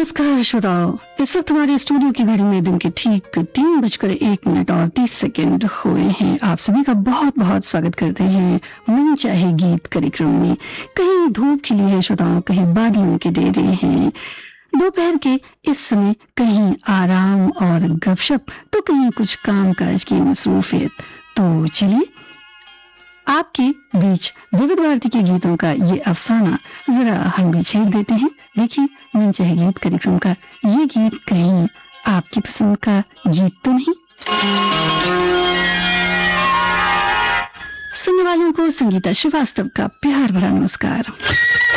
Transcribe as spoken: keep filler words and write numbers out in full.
नमस्कार श्रोताओं, इस वक्त हमारे स्टूडियो की घड़ी में दिन के ठीक तीन बजकर एक मिनट और तीस सेकेंड हुए हैं। आप सभी का बहुत बहुत स्वागत करते हैं मन चाहे गीत कार्यक्रम में। कहीं धूप खिली है श्रोताओं, कहीं बादलों के डेरे हैं। दोपहर के इस समय कहीं आराम और गपशप, तो कहीं कुछ कामकाज की मसरूफियत। तो चलिए आपके बीच विविध भारती के गीतों का ये अफसाना जरा हम भी छेड़ देते हैं। देखिए, मन चाहे गीत कार्यक्रम का ये गीत कहीं आपकी पसंद का गीत तो नहीं। सुनने वालों को संगीता श्रीवास्तव का प्यार भरा नमस्कार।